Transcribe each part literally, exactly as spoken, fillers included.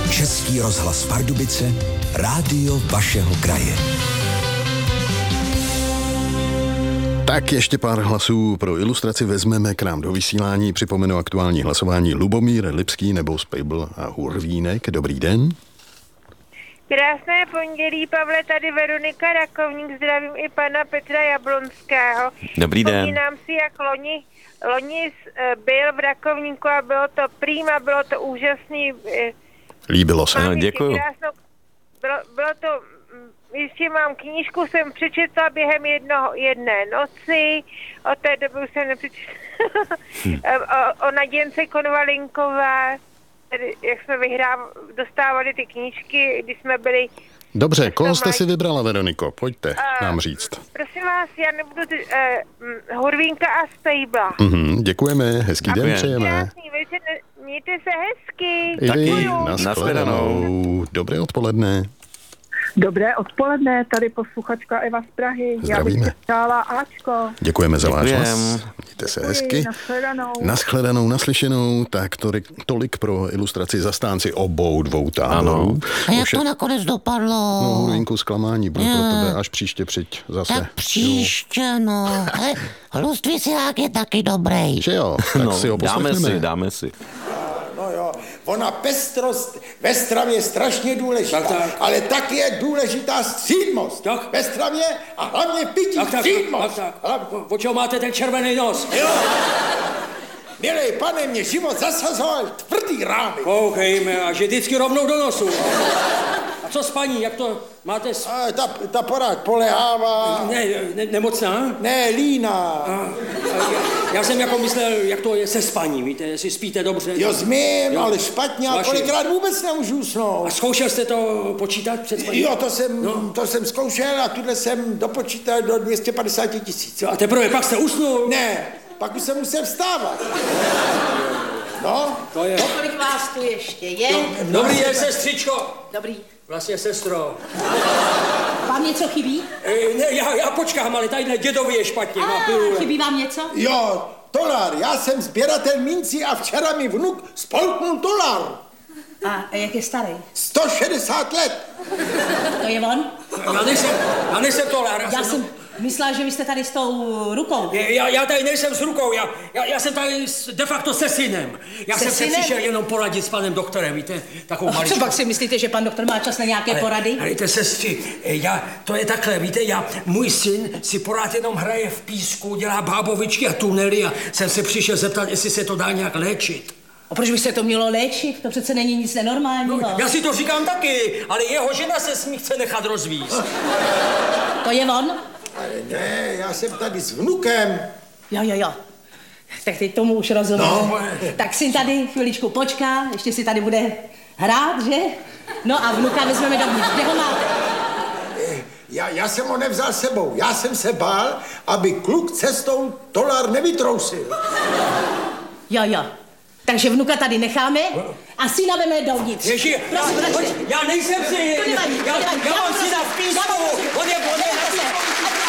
Český rozhlas Pardubice, rádio vašeho kraje. Tak ještě pár hlasů pro ilustraci vezmeme k nám do vysílání. Připomenu aktuální hlasování. Lubomír Lipský nebo Spejbl a Hurvínek. Dobrý den. Krásné pondělí, Pavle, tady Veronika Rakovník, zdravím i pana Petra Jablonského. Dobrý den. Vzpomínám si, jak loni, loni byl v Rakovníku a bylo to prýma, bylo to úžasný. Líbilo se. No, děkuju. Krásnou, bylo, bylo to, ještě mám knížku, jsem přečetla během jednoho, jedné noci, od té doby už jsem nepřečetla, hm. o, o Naděnce Konvalinková, jak jsme vyhrávali, dostávali ty knížky, když jsme byli... Dobře, koho jste si vybrala, Veroniko? Pojďte uh, nám říct. Prosím vás, já nebudu ty, uh, Hurvínka a Spejbla. Mm-hmm, děkujeme, hezký a den přejeme. Krásný večer, mějte se hezky. I vy, nashledanou. Dobré odpoledne. Dobré odpoledne, tady posluchačka Eva z Prahy. Zdravíme. Já bych přála Ačko. Děkujeme za váš hlas. Mějte se Děkuji, hezky. Nashledanou. Nashledanou, naslyšenou. Tak tolik, tolik pro ilustraci zastánci obou dvou táborů. A jak to nakonec dopadlo? No, Hurvínku, zklamání, budu pro tebe až příště přijď zase. Tak příště, no. Hlustvísilák je taky dobrý. Že jo, tak no, si ho dáme poslechneme. si, dáme si. No jo, ona pestrost ve stravě je strašně důležitá, tak, tak. Ale tak je důležitá střídmost tak. Ve stravě a hlavně v pití tak, střídmost. Tak, tak, tak. O čeho máte ten červený nos? Jo. Milej pane, mě život zasazoval tvrdý rány. Koukejme, a že vždycky rovnou do nosu. A co s paní, jak to máte? S... A, ta, ta porád polehává. Ne, ne, nemocná? Ne, líná. A, a já, já jsem jako myslel, jak to je se spaní, víte, jestli spíte dobře. Jo, zmím, jo. Ale špatně, a kolikrát vůbec nemůžu usnout. A zkoušel jste to počítat před spaní? Jo, to jsem, no. to jsem zkoušel a tuhle jsem dopočítal do dvě stě padesát tisíc. A teprve pak jste usnul? Ne, pak už jsem musel vstávat. No, to je. Kolik vás tu ještě je? No, dobrý den, sestřičko. Dobrý. Vlastně, sestro. Vám něco chybí? E, ne, já, já počkám, ale tadyhle dědovi je špatně. A, chybí vám něco? Jo, tolar. Já jsem sběratel mincí a včera mi vnuk spolknul tolar. A jak je starý? sto šedesát let. To je on? Já nejsem, já nejsem tolar. Já, já jsem myslela, že vy jste tady s tou rukou. Já, já tady nejsem s rukou, já, já, já jsem tady de facto se synem. Já se jsem se přišel jenom poradit s panem doktorem, víte, takovou maličkou. Co pak si myslíte, že pan doktor má čas na nějaké ale, porady? Ale víte, sestři, já, to je takhle, víte, já, můj syn si porád jenom hraje v písku, dělá bábovičky a tunely a jsem se přišel zeptat, jestli se to dá nějak léčit. A proč by se to mělo léčit? To přece není nic nenormálního. No, já si to říkám taky, ale jeho žena se s ní chce nechat rozvízt. To je on? Ale ne, já jsem tady s vnukem. Jo, jo, jo. Tak teď tomu už rozumím. No. Tak syn tady chviličku počká, ještě si tady bude hrát, že? No a vnuka vezmeme dovnitř. Kde ho máte? Já, já jsem ho nevzal sebou. Já jsem se bál, aby kluk cestou tolar nevytrousil. Jo, jo. Takže vnuka tady necháme a syna veme dovnitř. Ježi, prosím, já, prosím. já nejsem syn. To nevadí, to já, nevadí. já, já mám syna v písku. On je, on je na písku.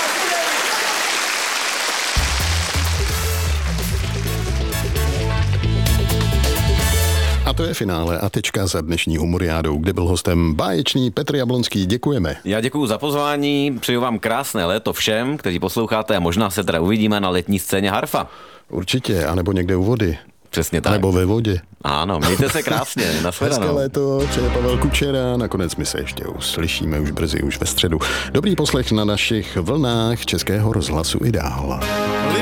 A to je finále a tečka za dnešní humoriádou, kde byl hostem báječný Petr Jablonský. Děkujeme. Já děkuju za pozvání, přeju vám krásné léto všem, kteří posloucháte a možná se teda uvidíme na letní scéně Harfa. Určitě, anebo někde u vody. Přesně tak. Nebo ve vodě. Ano, mějte se krásně, nashledanou. Hezké léto, přeje Pavel Kučera, nakonec my se ještě uslyšíme už brzy, už ve středu. Dobrý poslech na našich vlnách Českého rozhlasu i dál.